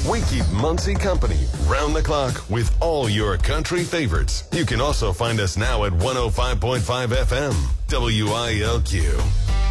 We keep Muncie company round the clock with all your country favorites. You can also find us now at 105.5 FM, WILQ.